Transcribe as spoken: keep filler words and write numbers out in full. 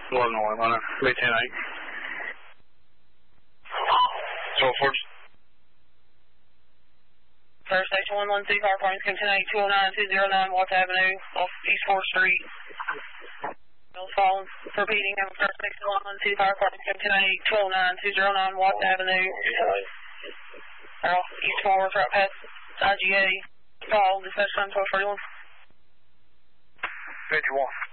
eleven oh one, Atlanta, three ten eight. twelve forty. First Station one one two, car parking scheme ten eight two oh nine two oh nine Watts Avenue, off East fourth Street. Bill's phone, repeating, I'm First Station one one two, car parking scheme ten eight two oh nine two oh nine Watts Avenue. Earl, East fourth, right past I G A. Call, dispatch time twelve thirty-one. fifty-one.